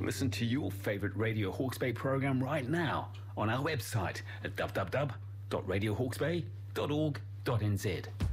Listen to your favourite Radio Hawke's Bay programme right now on our website at www.radiohawksbay.org.nz.